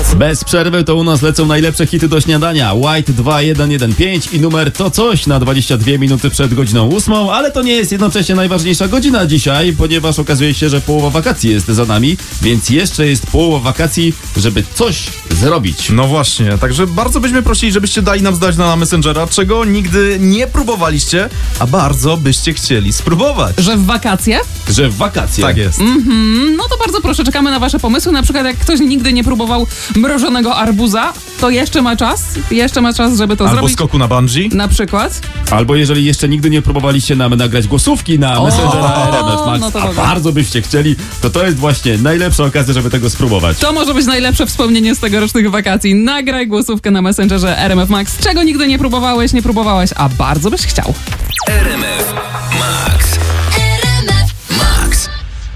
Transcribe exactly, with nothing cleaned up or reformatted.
Bez przerwy to u nas lecą najlepsze hity do śniadania. White dwa jeden jeden pięć i numer To Coś na dwadzieścia dwie minuty przed godziną ósmą, ale to nie jest jednocześnie najważniejsza godzina dzisiaj, ponieważ okazuje się, że połowa wakacji jest za nami, więc jeszcze jest połowa wakacji, żeby coś zrobić. No właśnie, także bardzo byśmy prosili, żebyście dali nam znać na Messengera, czego nigdy nie próbowaliście, a bardzo byście chcieli spróbować. Że w wakacje? Że w wakacje. Tak jest. Mhm, no to bardzo proszę, czekamy na wasze pomysły. Na przykład jak ktoś nigdy nie próbował mrożonego arbuza, to jeszcze ma czas, jeszcze ma czas, żeby to Albo zrobić. skoku na bungee. Na przykład. Albo jeżeli jeszcze nigdy nie próbowaliście nam nagrać głosówki na O, Messengera R M F Max, no to a dobra. bardzo byście chcieli, to to jest właśnie najlepsza okazja, żeby tego spróbować. To może być najlepsze wspomnienie z tegorocznych wakacji. Nagraj głosówkę na Messengerze R M F Max. Czego nigdy nie próbowałeś, nie próbowałaś, a bardzo byś chciał. R M F